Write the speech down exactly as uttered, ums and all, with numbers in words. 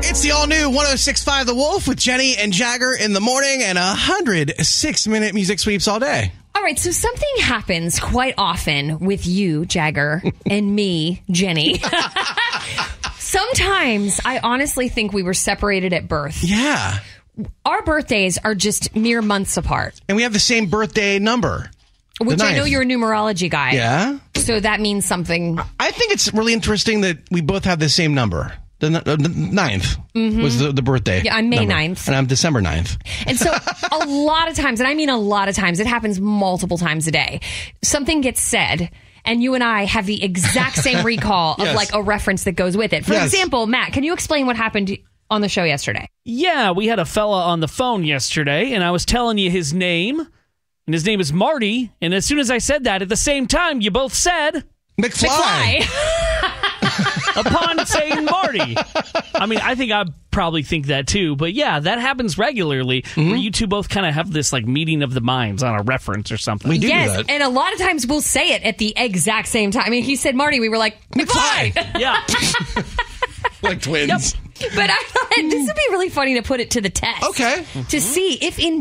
It's the all-new one oh six point five The Wolf with Jenny and Jagger in the morning and one hundred six-minute music sweeps all day. All right, so something happens quite often with you, Jagger, and me, Jenny. Sometimes I honestly think we were separated at birth. Yeah. Our birthdays are just mere months apart. And we have the same birthday number. Which I know you're a numerology guy. Yeah. So that means something. I think it's really interesting that we both have the same number. The, uh, the ninth mm-hmm. was the, the birthday. Yeah, I'm May number. ninth. And I'm December ninth. And so a lot of times, and I mean a lot of times, it happens multiple times a day. Something gets said, and you and I have the exact same recall of yes. like a reference that goes with it. For yes. example, Matt, can you explain what happened on the show yesterday? Yeah, we had a fella on the phone yesterday, and I was telling you his name, and his name is Marty. And as soon as I said that, at the same time, you both said McFly. McFly. Upon saying Marty. I mean, I think I probably think that too, but yeah, that happens regularly mm-hmm. where you two both kind of have this like meeting of the minds on a reference or something. We do yes, do that. And a lot of times we'll say it at the exact same time. I mean, he said Marty, we were like, McFly. McFly. Yeah. Like twins. Yep. But I thought this would be really funny to put it to the test. Okay. To see if in